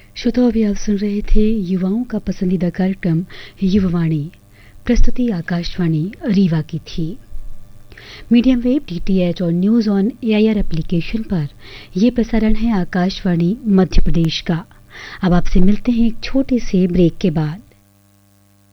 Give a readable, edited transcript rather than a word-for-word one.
श्रोताओं, अभी आप सुन रहे थे युवाओं का पसंदीदा कार्यक्रम युवावाणी। प्रस्तुति आकाशवाणी रीवा की थी। मीडियम वेव DTH और न्यूज ऑन AIR एप्लीकेशन पर यह प्रसारण है आकाशवाणी मध्य प्रदेश का। अब आपसे मिलते हैं एक छोटे से ब्रेक के बाद।